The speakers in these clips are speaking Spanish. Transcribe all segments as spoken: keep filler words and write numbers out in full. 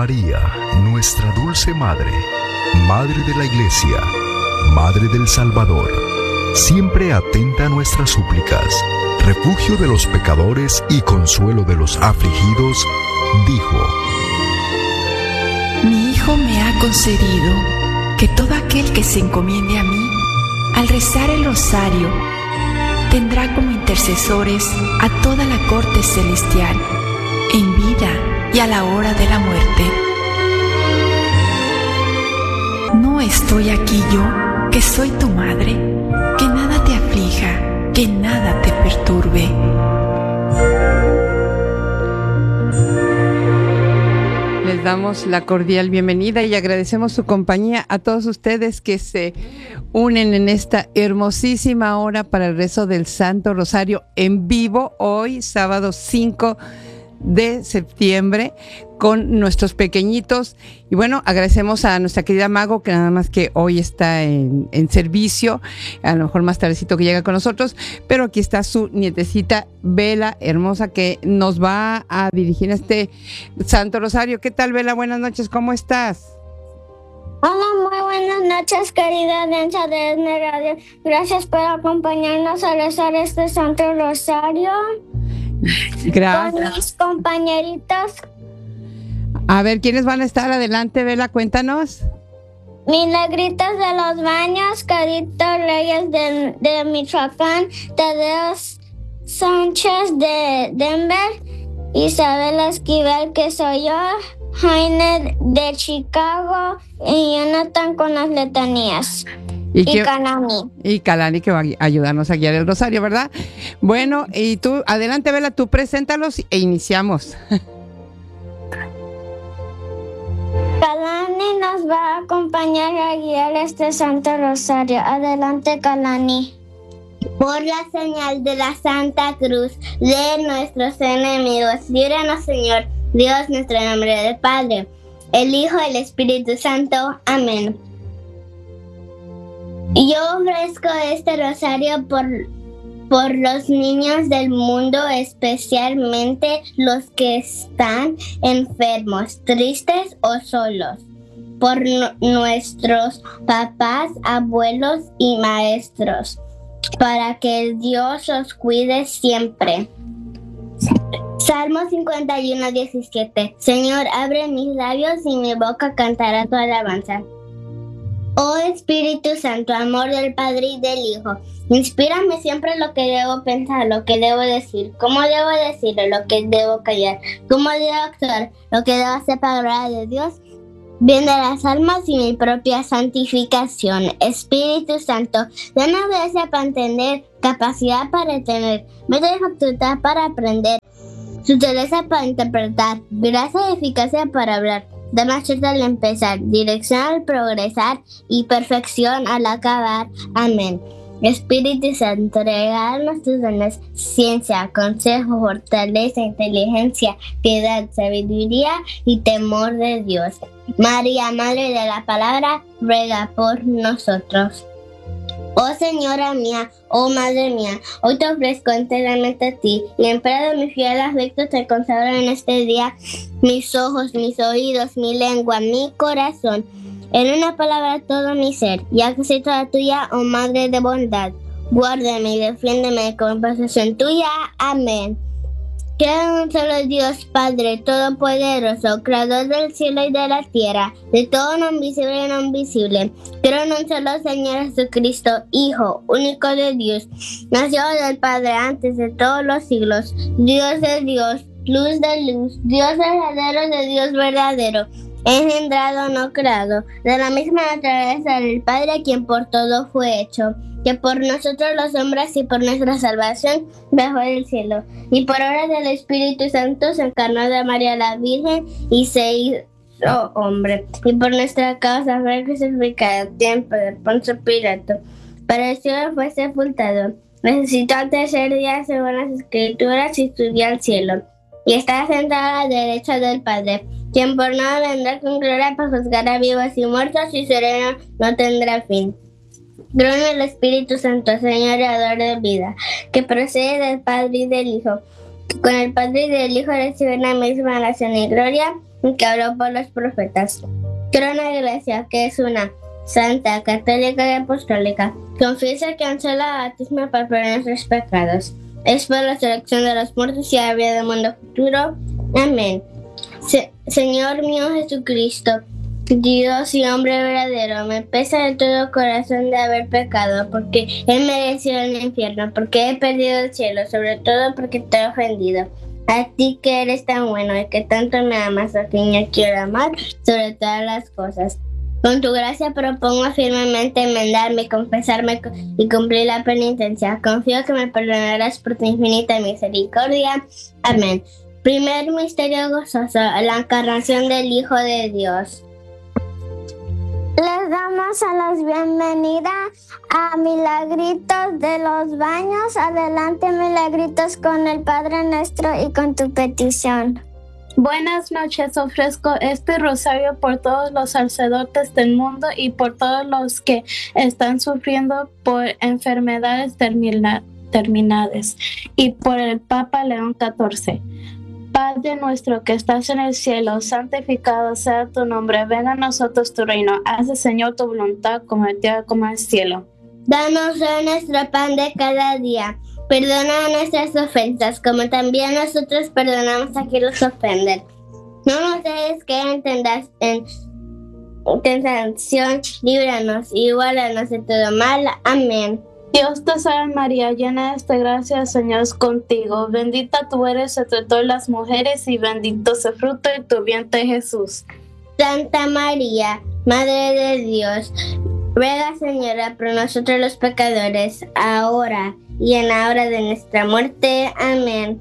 María, nuestra dulce Madre, Madre de la Iglesia, Madre del Salvador, siempre atenta a nuestras súplicas, refugio de los pecadores y consuelo de los afligidos, dijo: Mi Hijo me ha concedido que todo aquel que se encomiende a mí, al rezar el rosario, tendrá como intercesores a toda la corte celestial, en vida y a la hora de la muerte. ¿No estoy aquí yo, que soy tu madre? Que nada te aflija, que nada te perturbe. Les damos la cordial bienvenida y agradecemos su compañía a todos ustedes que se unen en esta hermosísima hora para el rezo del Santo Rosario en vivo, hoy, sábado cinco de septiembre, con nuestros pequeñitos. Y bueno, agradecemos a nuestra querida Mago, que nada más que hoy está en, en servicio, a lo mejor más tardecito que llega con nosotros, pero aquí está su nietecita Vela, hermosa, que nos va a dirigir este Santo Rosario. ¿Qué tal, Vela? Buenas noches, ¿cómo estás? Hola, muy buenas noches, querida audiencia de ESNE Radio. Gracias por acompañarnos a rezar este Santo Rosario. Gracias. Con mis compañeritos. A ver, ¿quiénes van a estar? Adelante, Vela, cuéntanos. Milagritos de los Baños, Carito Reyes de, de Michoacán, Tadeo Sánchez de Denver, Isabel Esquivel, que soy yo, Jaime de Chicago y Jonathan con las letanías. Y, y Kalani. Y Kalani, que va a ayudarnos a guiar el rosario, ¿verdad? Bueno, y tú, adelante, Vela, tú preséntalos e iniciamos. Kalani nos va a acompañar a guiar este Santo Rosario. Adelante, Kalani. Por la señal de la Santa Cruz de nuestros enemigos, líbranos, Señor, Dios, nuestro nombre del Padre, el Hijo y el Espíritu Santo. Amén. Yo ofrezco este rosario por, por los niños del mundo, especialmente los que están enfermos, tristes o solos, por n- nuestros papás, abuelos y maestros, para que Dios os cuide siempre. Salmo cincuenta y uno, diecisiete. Señor, abre mis labios y mi boca cantará tu alabanza. Oh Espíritu Santo, amor del Padre y del Hijo, inspírame siempre lo que debo pensar, lo que debo decir, cómo debo decirlo, lo que debo callar, cómo debo actuar, lo que debo hacer para agradar a Dios, bien de las almas y mi propia santificación. Espíritu Santo, dame gracia para entender, capacidad para tener, mente y facultad para aprender, sutileza para interpretar, gracia y eficacia para hablar. Dame acierto al empezar, dirección al progresar y perfección al acabar. Amén. Espíritu Santo, regálanos tus dones, ciencia, consejo, fortaleza, inteligencia, piedad, sabiduría y temor de Dios. María, Madre de la Palabra, ruega por nosotros. Oh Señora mía, oh Madre mía, hoy te ofrezco enteramente a ti y empleo mi fiel afecto te consagro en este día mis ojos, mis oídos, mi lengua, mi corazón, en una palabra todo mi ser, ya que soy toda tuya, oh Madre de bondad, guárdame y defiéndeme con posesión tuya. Amén. Creo en un solo Dios, Padre Todopoderoso, Creador del cielo y de la tierra, de todo lo invisible y no invisible. Creo en un solo Señor Jesucristo, Hijo, único de Dios, nació del Padre antes de todos los siglos, Dios de Dios, luz de luz, Dios verdadero de Dios verdadero, engendrado, no creado, de la misma naturaleza del Padre, quien por todo fue hecho, que por nosotros los hombres y por nuestra salvación bajó del cielo, y por obra del Espíritu Santo se encarnó de María la Virgen y se hizo hombre, y por nuestra causa fue crucificado en tiempo de Poncio Pilato, padeció y fue sepultado, resucitó al tercer día según las Escrituras y subió al cielo, y está sentado a la derecha del Padre, quien por nada vendrá con gloria para juzgar a vivos y muertos, y su reino no tendrá fin. Creo en el Espíritu Santo, Señor y dador de vida, que procede del Padre y del Hijo, que con el Padre y del Hijo reciben la misma oración y gloria, que habló por los profetas. Creo en la Iglesia, que es una, santa, católica y apostólica. Confieso que un solo bautismo para perdonar nuestros pecados. Es por la resurrección de los muertos y la vida del mundo futuro. Amén. Se- Señor mío Jesucristo, Dios y hombre verdadero, me pesa de todo corazón de haber pecado, porque he merecido el infierno, porque he perdido el cielo, sobre todo porque te he ofendido. A ti que eres tan bueno y que tanto me amas, a quien yo quiero amar sobre todas las cosas. Con tu gracia propongo firmemente enmendarme, confesarme y cumplir la penitencia. Confío que me perdonarás por tu infinita misericordia. Amén. Primer misterio gozoso, la encarnación del Hijo de Dios. Les damos a las bienvenidas a Milagritos de los Baños. Adelante, Milagritos, con el Padre Nuestro y con tu petición. Buenas noches, ofrezco este rosario por todos los sacerdotes del mundo y por todos los que están sufriendo por enfermedades termina- terminales y por el Papa León catorce. Padre nuestro que estás en el cielo, santificado sea tu nombre, venga a nosotros tu reino, haz, Señor, tu voluntad como en tierra como en el cielo. Danos hoy nuestro pan de cada día. Perdona nuestras ofensas, como también nosotros perdonamos a quien nos ofenden. No nos dejes caer en tendas- en tentación, líbranos y guárdanos de todo mal. Amén. Dios te salve María, llena de gracia, el Señor es contigo. Bendita tú eres entre todas las mujeres y bendito es el fruto de tu vientre Jesús. Santa María, Madre de Dios, ruega, Señora, por nosotros los pecadores, ahora y en la hora de nuestra muerte. Amén.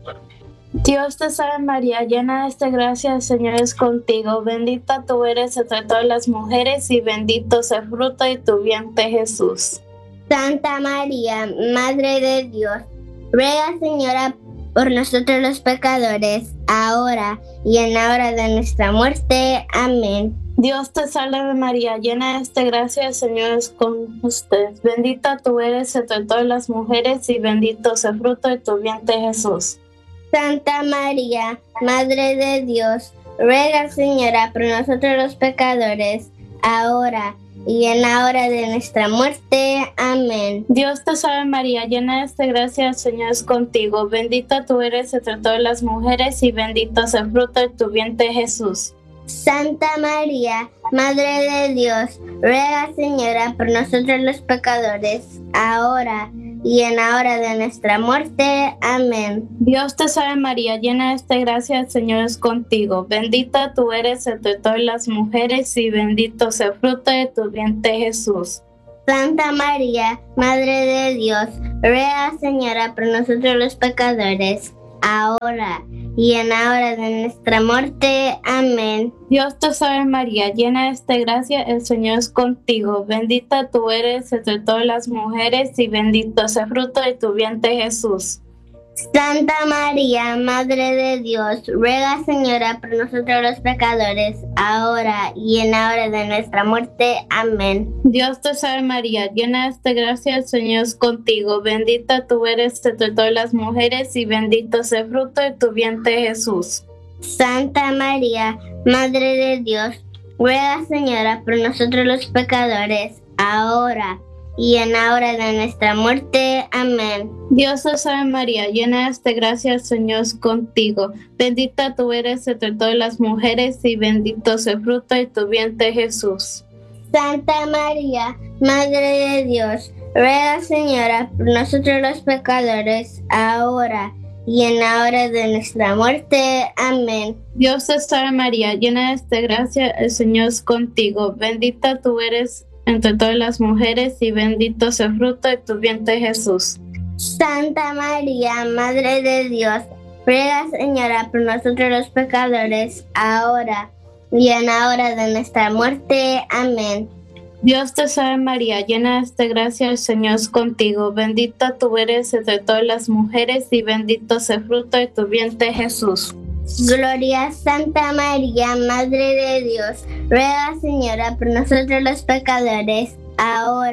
Dios te salve María, llena de gracia, el Señor es contigo. Bendita tú eres entre todas las mujeres y bendito es el fruto de tu vientre Jesús. Santa María, Madre de Dios, ruega, Señora, por nosotros los pecadores, ahora y en la hora de nuestra muerte. Amén. Dios te salve María, llena de gracia, el Señor es con usted. Bendita tú eres entre todas las mujeres y bendito es el fruto de tu vientre Jesús. Santa María, Madre de Dios, ruega, Señora, por nosotros los pecadores, ahora y en la hora de nuestra muerte. Amén. Dios te salve María, llena de gracia, el Señor es contigo. Bendita tú eres entre todas las mujeres y bendito es el fruto de tu vientre Jesús. Santa María, Madre de Dios, ruega, Señora, por nosotros los pecadores, ahora y en la hora de nuestra muerte. Amén. Dios te salve María, llena de gracia, el Señor es contigo. Bendita tú eres entre todas las mujeres y bendito es el fruto de tu vientre Jesús. Santa María, Madre de Dios, ruega, Señora, por nosotros los pecadores, ahora y en la hora de nuestra muerte. Amén. Dios te salve María, llena de gracia, el Señor es contigo. Bendita tú eres entre todas las mujeres y bendito es el fruto de tu vientre Jesús. Santa María, Madre de Dios, ruega, Señora, por nosotros los pecadores, ahora y en la hora de nuestra muerte. Amén. Dios te salve María, llena de gracia, el Señor es contigo. Bendita tú eres entre todas las mujeres y bendito es el fruto de tu vientre Jesús. Santa María, Madre de Dios, ruega, Señora, por nosotros los pecadores, ahora y en la hora de nuestra muerte. Amén. Dios te salve María, llena de gracia, el Señor es contigo. Bendita tú eres entre todas las mujeres y bendito es el fruto de tu vientre Jesús. Santa María, Madre de Dios, ruega, Señora, por nosotros los pecadores, ahora y en la hora de nuestra muerte. Amén. Dios te salve María, llena de gracia, el Señor es contigo. Bendita tú eres entre todas las mujeres y bendito es el fruto de tu vientre Jesús. Santa María, Madre de Dios, ruega, Señora, por nosotros los pecadores, ahora y en la hora de nuestra muerte. Amén. Dios te salve María, llena de gracia, el Señor es contigo. Bendita tú eres entre todas las mujeres y bendito es el fruto de tu vientre Jesús. Gloria a Santa María, Madre de Dios, ruega, Señora, por nosotros los pecadores, ahora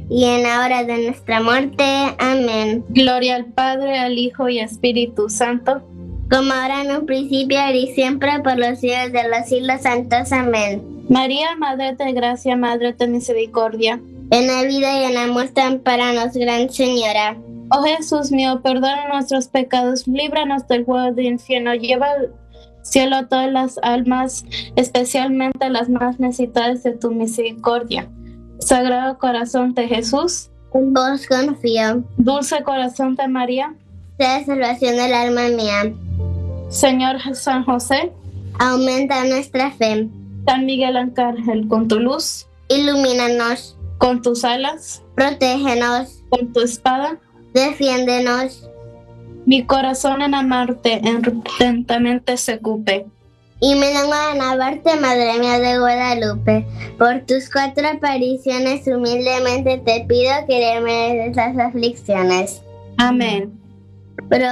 y en la hora de nuestra muerte. Amén. Gloria al Padre, al Hijo y Espíritu Santo, como ahora en un principio, ahora y siempre, por los siglos de los siglos santos. Amén. María, Madre de Gracia, Madre de Misericordia, en la vida y en la muerte, ampáranos, Gran Señora. Oh Jesús mío, perdona nuestros pecados, líbranos del fuego del infierno, lleva al cielo a todas las almas, especialmente las más necesitadas de tu misericordia. Sagrado Corazón de Jesús, en vos confío. Dulce Corazón de María, sea salvación del alma mía. Señor San José, aumenta nuestra fe. San Miguel Arcángel, con tu luz, ilumínanos. Con tus alas, protégenos. Con tu espada, defiéndenos. Mi corazón en amarte atentamente se cupe. Y me lengua en alabarte, Madre mía de Guadalupe. Por tus cuatro apariciones humildemente te pido que me des las aflicciones. Amén. Pero